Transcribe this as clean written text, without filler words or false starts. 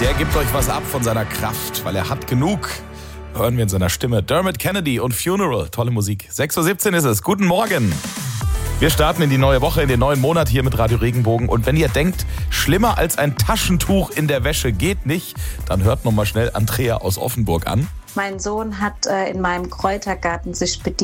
Der gibt euch was ab von seiner Kraft, weil er hat genug. Hören wir in seiner Stimme. Dermot Kennedy und Funeral. Tolle Musik. 6.17 Uhr ist es. Guten Morgen. Wir starten in die neue Woche, in den neuen Monat hier mit Radio Regenbogen. Und wenn ihr denkt, schlimmer als ein Taschentuch in der Wäsche geht nicht, dann hört noch mal schnell Andrea aus Offenburg an. Mein Sohn hat in meinem Kräutergarten sich bedient